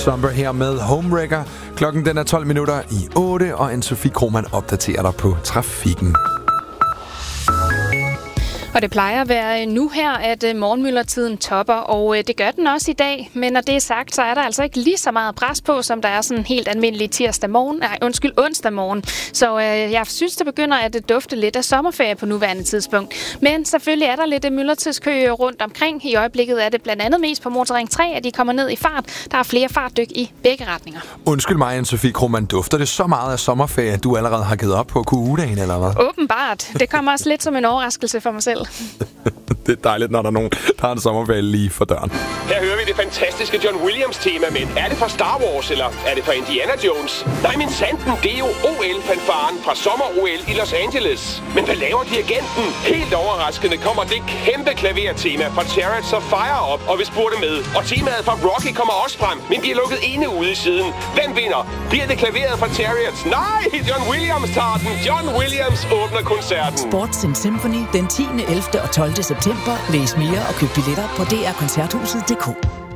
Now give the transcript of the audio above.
Slumber her med Homewrecker. Klokken den er 12 minutter i 8, og Anne-Sophie Krohmann opdaterer dig på trafikken. Og det plejer at være nu her, at morgenmyldertiden topper, og det gør den også i dag. Men når det er sagt, så er der altså ikke lige så meget pres på, som der er sådan helt almindelig onsdag morgen. Så jeg synes, det begynder at dufte lidt af sommerferie på nuværende tidspunkt. Men selvfølgelig er der lidt myldretidskø rundt omkring. I øjeblikket er det blandt andet mest på Motorring 3, at de kommer ned i fart. Der er flere fartdyk i begge retninger. Undskyld mig, Anne-Sophie Krohmann, dufter det så meget af sommerferie, at du allerede har givet op på QU-dagen, eller hvad? Åbenbart. Det kommer også lidt som en overraskelse for mig selv. Det er dejligt, når der er nogen, der har en sommerferie lige for døren. Her hører vi det fantastiske John Williams-tema, men er det fra Star Wars, eller er det fra Indiana Jones? Nej, men sanden, det er jo OL-fanfaren fra sommer-OL i Los Angeles. Men hvad laver dirigenten? Helt overraskende kommer det kæmpe klavertema fra Chariots of Fire op, og vi spurgte med. Og temaet fra Rocky kommer også frem, men vi er lukket inde ude i siden. Hvem vinder? Bliver det klaveret fra Chariots? Nej, John Williams tager den. John Williams åbner koncerten. Sports in Symphony den 10., 11. og 12. september. Læs mere og køb billetter på drkoncerthuset.dk.